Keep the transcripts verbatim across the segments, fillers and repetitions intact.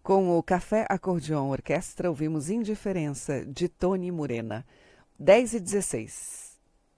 Com o Café Acordeon Orquestra, ouvimos Indiferença, de Tony Morena. dez e dezesseis.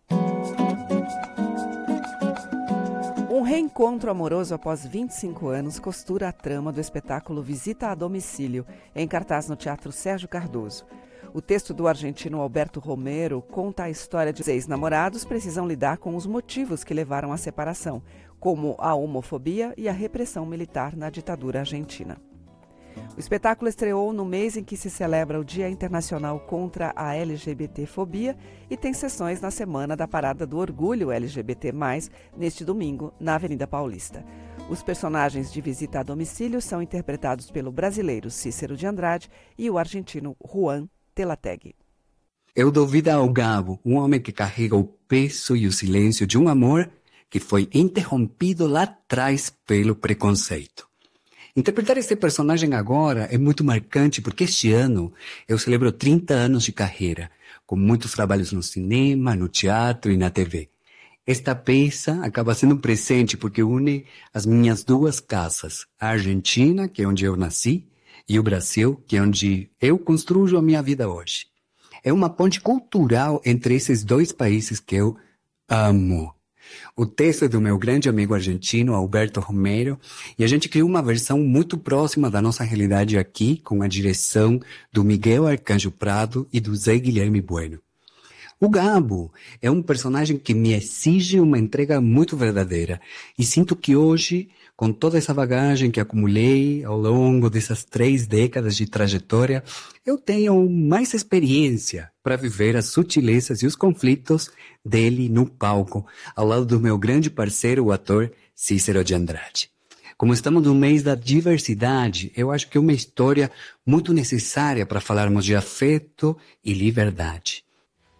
Um reencontro amoroso após vinte e cinco anos costura a trama do espetáculo Visita a Domicílio, em cartaz no Teatro Sérgio Cardoso. O texto do argentino Alberto Romero conta a história de seis namorados que precisam lidar com os motivos que levaram à separação, como a homofobia e a repressão militar na ditadura argentina. O espetáculo estreou no mês em que se celebra o Dia Internacional contra a LGBTfobia e tem sessões na Semana da Parada do Orgulho L G B T mais, neste domingo, na Avenida Paulista. Os personagens de Visita a Domicílio são interpretados pelo brasileiro Cícero de Andrade e o argentino Juan Telateg. Eu dou vida ao Gabo, um homem que carrega o peso e o silêncio de um amor que foi interrompido lá atrás pelo preconceito. Interpretar esse personagem agora é muito marcante porque este ano eu celebro trinta anos de carreira, com muitos trabalhos no cinema, no teatro e na T V. Esta peça acaba sendo um presente porque une as minhas duas casas, a Argentina, que é onde eu nasci, e o Brasil, que é onde eu construo a minha vida hoje. É uma ponte cultural entre esses dois países que eu amo. O texto é do meu grande amigo argentino, Alberto Romero, e a gente criou uma versão muito próxima da nossa realidade aqui, com a direção do Miguel Arcanjo Prado e do Zé Guilherme Bueno. O Gabo é um personagem que me exige uma entrega muito verdadeira, e sinto que hoje, com toda essa bagagem que acumulei ao longo dessas três décadas de trajetória, eu tenho mais experiência para viver as sutilezas e os conflitos dele no palco, ao lado do meu grande parceiro, o ator Cícero de Andrade. Como estamos no mês da diversidade, eu acho que é uma história muito necessária para falarmos de afeto e liberdade.